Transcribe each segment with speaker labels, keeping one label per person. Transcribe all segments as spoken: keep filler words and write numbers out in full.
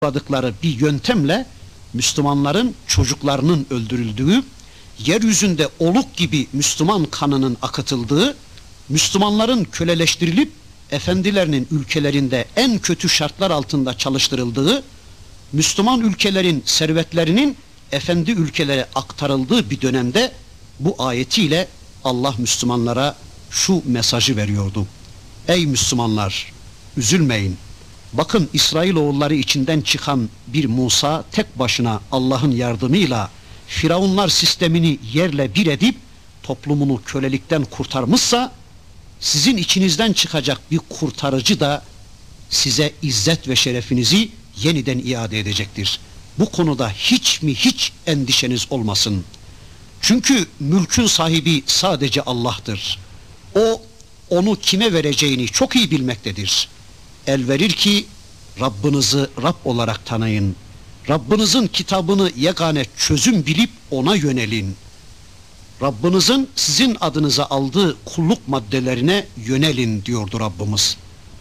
Speaker 1: uyguladıkları bir yöntemle Müslümanların çocuklarının öldürüldüğü, yeryüzünde oluk gibi Müslüman kanının akıtıldığı, Müslümanların köleleştirilip efendilerinin ülkelerinde en kötü şartlar altında çalıştırıldığı, Müslüman ülkelerin servetlerinin efendi ülkelere aktarıldığı bir dönemde bu ayetiyle Allah Müslümanlara şu mesajı veriyordu: ey Müslümanlar, üzülmeyin. Bakın, İsrailoğulları içinden çıkan bir Musa tek başına Allah'ın yardımıyla Firavunlar sistemini yerle bir edip toplumunu kölelikten kurtarmışsa, sizin içinizden çıkacak bir kurtarıcı da size izzet ve şerefinizi yeniden iade edecektir. Bu konuda hiç mi hiç endişeniz olmasın. Çünkü mülkün sahibi sadece Allah'tır. O, onu kime vereceğini çok iyi bilmektedir. El verir ki Rabbinizi Rab olarak tanıyın. Rabbinizin kitabını yegane çözüm bilip ona yönelin. Rabbinizin sizin adınıza aldığı kulluk maddelerine yönelin diyordu Rabbimiz.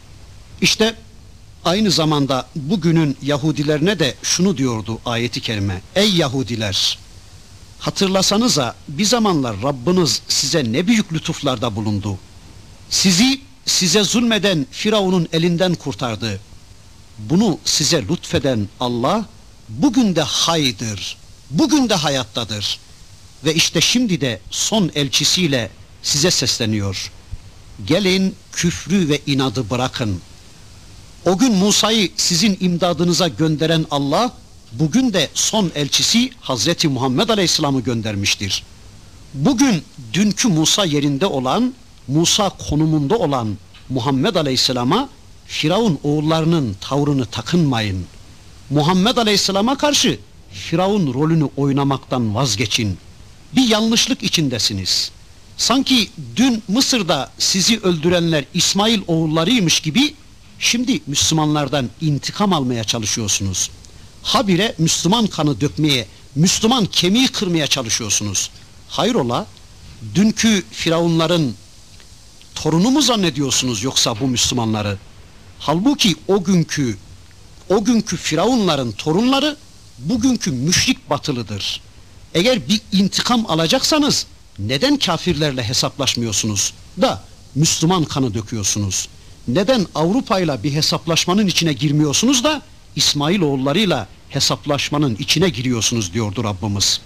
Speaker 1: İşte aynı zamanda bugünün Yahudilerine de şunu diyordu ayeti kerime: ey Yahudiler, hatırlasanıza bir zamanlar Rabbiniz size ne büyük lütuflarda bulundu. Sizi size zulmeden Firavun'un elinden kurtardı. Bunu size lütfeden Allah bugün de haydır, bugün de hayattadır. Ve işte şimdi de son elçisiyle size sesleniyor: gelin küfrü ve inadı bırakın. O gün Musa'yı sizin imdadınıza gönderen Allah bugün de son elçisi Hazreti Muhammed Aleyhisselam'ı göndermiştir. Bugün dünkü Musa yerinde olan, Musa konumunda olan Muhammed Aleyhisselam'a Firavun oğullarının tavrını takınmayın. Muhammed Aleyhisselam'a karşı Firavun rolünü oynamaktan vazgeçin. Bir yanlışlık içindesiniz. Sanki dün Mısır'da sizi öldürenler İsmail oğullarıymış gibi şimdi Müslümanlardan intikam almaya çalışıyorsunuz. Habire Müslüman kanı dökmeye, Müslüman kemiği kırmaya çalışıyorsunuz. Hayrola, dünkü Firavunların torunu mu zannediyorsunuz yoksa bu Müslümanları? Halbuki o günkü o günkü Firavunların torunları bugünkü müşrik batılıdır. Eğer bir intikam alacaksanız neden kafirlerle hesaplaşmıyorsunuz da Müslüman kanı döküyorsunuz? Neden Avrupa'yla bir hesaplaşmanın içine girmiyorsunuz da İsmailoğullarıyla hesaplaşmanın içine giriyorsunuz diyordu Rabbimiz.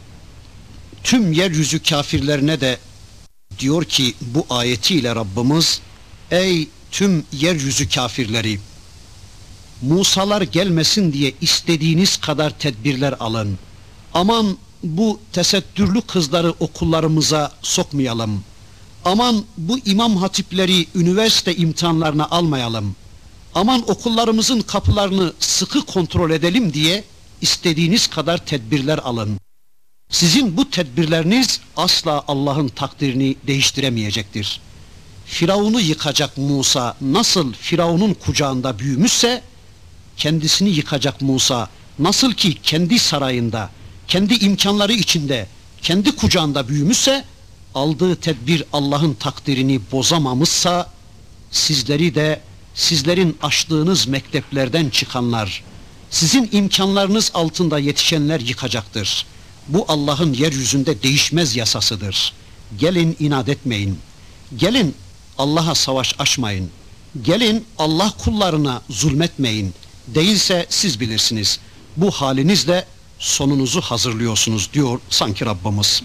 Speaker 1: Tüm yeryüzü kafirlerine de diyor ki bu ayetiyle Rabbimiz: ey tüm yeryüzü kafirleri, Musalar gelmesin diye istediğiniz kadar tedbirler alın. Aman bu tesettürlü kızları okullarımıza sokmayalım. Aman bu imam hatipleri üniversite imtihanlarına almayalım. Aman okullarımızın kapılarını sıkı kontrol edelim diye istediğiniz kadar tedbirler alın. Sizin bu tedbirleriniz asla Allah'ın takdirini değiştiremeyecektir. Firavun'u yıkacak Musa nasıl Firavun'un kucağında büyümüşse, kendisini yıkacak Musa nasıl ki kendi sarayında, kendi imkanları içinde, kendi kucağında büyümüşse, aldığı tedbir Allah'ın takdirini bozamamışsa, sizleri de sizlerin açtığınız mekteplerden çıkanlar, sizin imkanlarınız altında yetişenler yıkacaktır. Bu Allah'ın yeryüzünde değişmez yasasıdır. Gelin inat etmeyin. Gelin Allah'a savaş açmayın. Gelin Allah kullarına zulmetmeyin. Değilse siz bilirsiniz. Bu halinizle sonunuzu hazırlıyorsunuz diyor sanki Rabbimiz.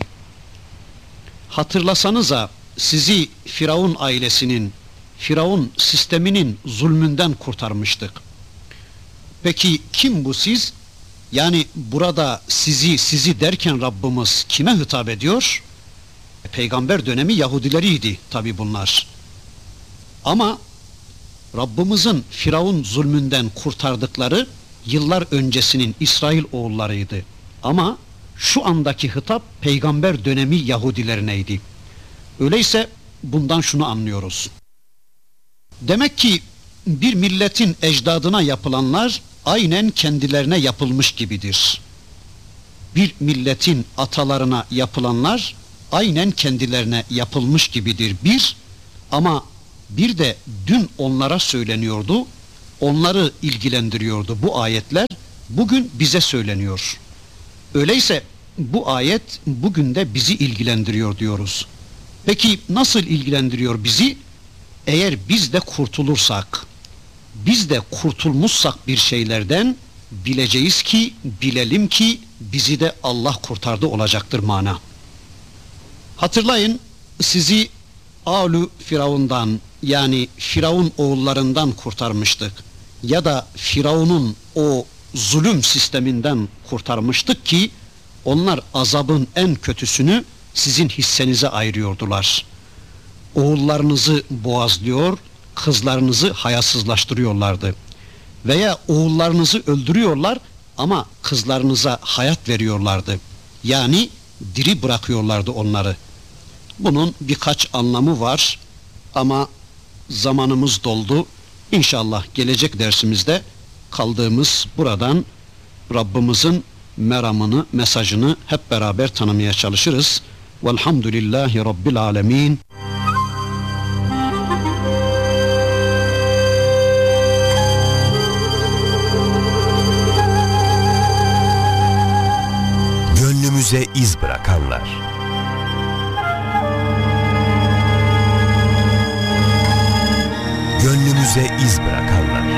Speaker 1: Hatırlasanıza sizi Firavun ailesinin, Firavun sisteminin zulmünden kurtarmıştık. Peki kim bu siz? Yani burada sizi sizi derken Rabbimiz kime hitap ediyor? Peygamber dönemi Yahudileriydi tabi bunlar. Ama Rabbimizin Firavun zulmünden kurtardıkları yıllar öncesinin İsrail oğullarıydı. Ama şu andaki hitap peygamber dönemi Yahudilerineydi. Öyleyse bundan şunu anlıyoruz: demek ki bir milletin ecdadına yapılanlar aynen kendilerine yapılmış gibidir. Bir milletin atalarına yapılanlar aynen kendilerine yapılmış gibidir bir, ama bir de dün onlara söyleniyordu: onları ilgilendiriyordu bu ayetler. Bugün bize söyleniyor. Öyleyse bu ayet bugün de bizi ilgilendiriyor diyoruz. Peki nasıl ilgilendiriyor bizi? Eğer biz de kurtulursak, biz de kurtulmuşsak bir şeylerden, bileceğiz ki, bilelim ki bizi de Allah kurtardı olacaktır mana. Hatırlayın, sizi Alu Firavun'dan, yani Firavun oğullarından kurtarmıştık. Ya da Firavun'un o zulüm sisteminden kurtarmıştık ki onlar azabın en kötüsünü sizin hissenize ayırıyordular. Oğullarınızı boğazlıyor, kızlarınızı hayasızlaştırıyorlardı. Veya oğullarınızı öldürüyorlar ama kızlarınıza hayat veriyorlardı. Yani diri bırakıyorlardı onları. Bunun birkaç anlamı var ama zamanımız doldu. İnşallah gelecek dersimizde kaldığımız buradan Rabbimizin meramını, mesajını hep beraber tanımaya çalışırız. Velhamdülillahi Rabbil alemin.
Speaker 2: Gönlümüze iz bırakanlar. Gönlümüze iz bırakanlar.